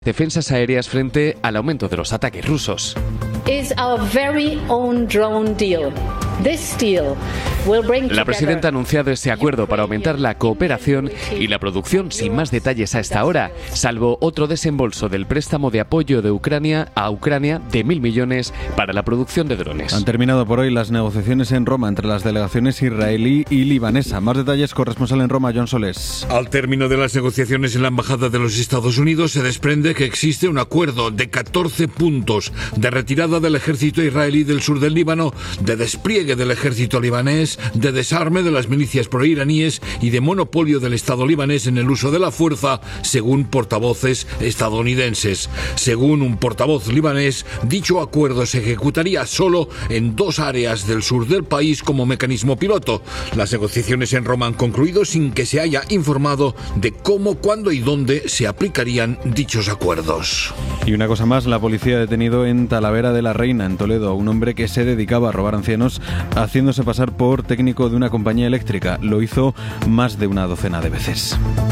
defensas aéreas frente al aumento de los ataques rusos. La presidenta ha anunciado este acuerdo para aumentar la cooperación y la producción sin más detalles a esta hora, salvo otro desembolso del préstamo de apoyo de Ucrania a Ucrania de 1.000 millones para la producción de drones. Han terminado por hoy las negociaciones en Roma entre las delegaciones israelí y libanesa. Más detalles, corresponsal en Roma, John Solés. Al término de las negociaciones en la Embajada de los Estados Unidos se desprende que existe un acuerdo de 14 puntos de retirada del ejército israelí del sur del Líbano, de despliegue del ejército libanés, de desarme de las milicias proiraníes y de monopolio del Estado libanés en el uso de la fuerza, según portavoces estadounidenses. Según un portavoz libanés, dicho acuerdo se ejecutaría solo en 2 áreas del sur del país como mecanismo piloto. Las negociaciones en Roma han concluido sin que se haya informado de cómo, cuándo y dónde se aplicarían dichos acuerdos. Y una cosa más, la policía ha detenido en Talavera de la Reina, en Toledo, a un hombre que se dedicaba a robar ancianos haciéndose pasar por técnico de una compañía eléctrica. Lo hizo más de una docena de veces.